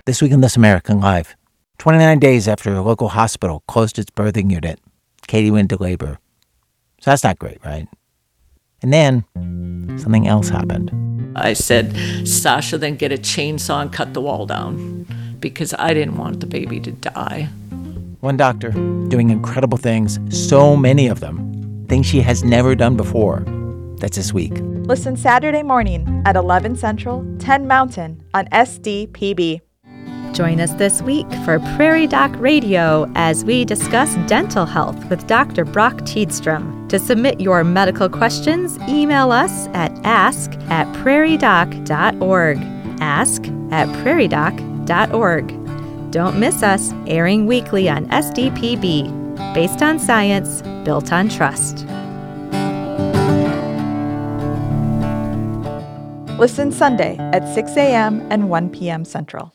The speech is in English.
This week on This American Life. 29 days after a local hospital closed its birthing unit, Katie went into labor. So that's not great, right? And then something else happened. I said, Sasha, then get a chainsaw and cut the wall down because I didn't want the baby to die. One doctor doing incredible things, so many of them, things she has never done before. That's this week. Listen Saturday morning at 11 Central, 10 Mountain on SDPB. Join us this week for Prairie Doc Radio as we discuss dental health with Dr. Brock Tiedstrom. To submit your medical questions, email us at ask@prairiedoc.org. ask@prairiedoc.org. Don't miss us, airing weekly on SDPB. Based on science, built on trust. Listen Sunday at 6 a.m. and 1 p.m. Central.